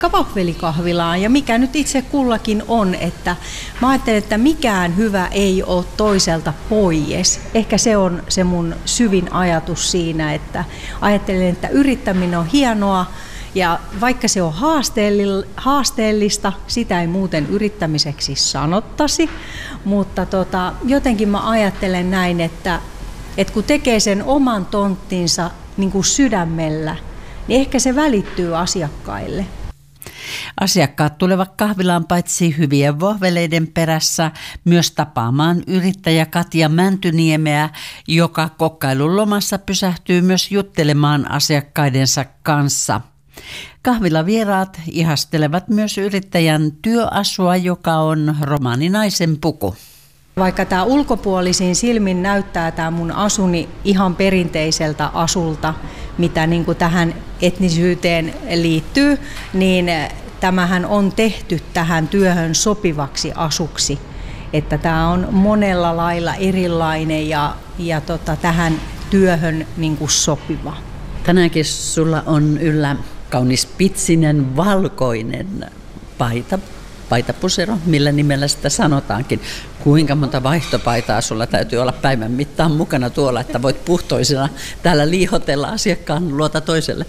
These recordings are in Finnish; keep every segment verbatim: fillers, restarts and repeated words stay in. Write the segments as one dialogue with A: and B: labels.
A: Vohvelikahvilaan ja mikä nyt itse kullakin on, että mä ajattelen, että mikään hyvä ei ole toiselta pois. Ehkä se on se mun syvin ajatus siinä, että ajattelen, että yrittäminen on hienoa ja vaikka se on haasteellista, sitä ei muuten yrittämiseksi sanottaisi, mutta tota, jotenkin mä ajattelen näin, että, että kun tekee sen oman tonttinsa niin kuin sydämellä, niin ehkä se välittyy asiakkaille.
B: Asiakkaat tulevat kahvilaan paitsi hyvien vohveleiden perässä myös tapaamaan yrittäjä Katja Mäntyniemeä, joka kokkailun lomassa pysähtyy myös juttelemaan asiakkaidensa kanssa. Kahvilavieraat ihastelevat myös yrittäjän työasua, joka on romaaninaisen puku.
A: Vaikka tämä ulkopuolisin silmin näyttää tämä mun asuni ihan perinteiseltä asulta, mitä niin kuin tähän etnisyyteen liittyy, niin tämähän on tehty tähän työhön sopivaksi asuksi. Että tämä on monella lailla erilainen ja, ja tota, tähän työhön niin kuin sopiva.
B: Tänäänkin sulla on yllä kaunis pitsinen valkoinen paita. Paitapusero, millä nimellä sitä sanotaankin. Kuinka monta vaihtopaitaa sulla täytyy olla päivän mittaan mukana tuolla, että voit puhtoisena täällä liihotella asiakkaan luota toiselle?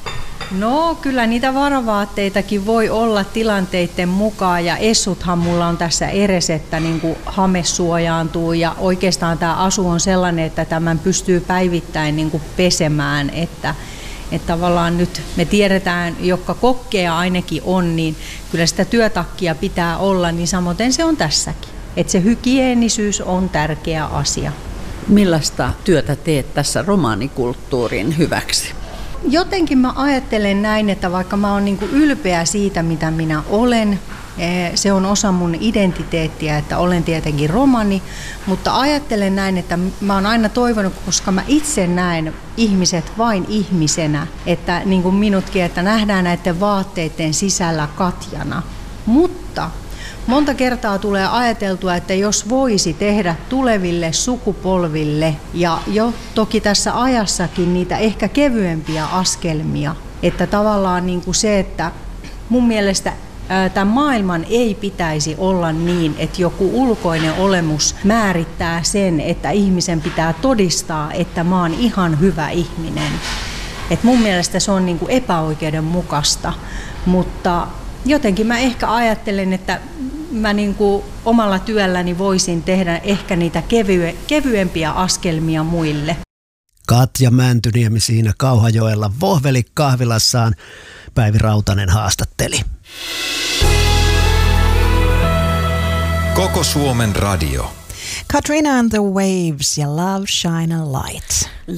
A: No kyllä niitä varavaatteitakin voi olla tilanteiden mukaan ja essuthan mulla on tässä edes, että niin kuin hame suojaantuu ja oikeastaan tämä asu on sellainen, että tämän pystyy päivittäin niin kuin pesemään, että Että tavallaan nyt me tiedetään, jotka kokkeja ainakin on, niin kyllä sitä työtakkia pitää olla, niin samoin se on tässäkin. Että se hygienisyys on tärkeä asia.
B: Millaista työtä teet tässä romaanikulttuurin hyväksi?
A: Jotenkin mä ajattelen näin, että vaikka mä oon niinku ylpeä siitä, mitä minä olen, se on osa mun identiteettiä, että olen tietenkin romani, mutta ajattelen näin, että mä oon aina toivonut, koska mä itse näen ihmiset vain ihmisenä, että niin kuin minutkin, että nähdään näiden vaatteiden sisällä Katjana. Mutta monta kertaa tulee ajateltua, että jos voisi tehdä tuleville sukupolville ja jo toki tässä ajassakin niitä ehkä kevyempiä askelmia, että tavallaan niin kuin se, että mun mielestä tämän maailman ei pitäisi olla niin, että joku ulkoinen olemus määrittää sen, että ihmisen pitää todistaa, että mä oon ihan hyvä ihminen. Et mun mielestä se on niin kuin epäoikeudenmukaista, mutta jotenkin mä ehkä ajattelen, että mä niin kuin omalla työlläni voisin tehdä ehkä niitä kevy- kevyempiä askelmia muille.
C: Katja Mäntyniemi siinä Kauhajoella Vohvelikahvilassaan. Päivi Rautanen haastatteli.
D: Koko Suomen radio.
E: Katrina and the Waves ja Love Shine a Light.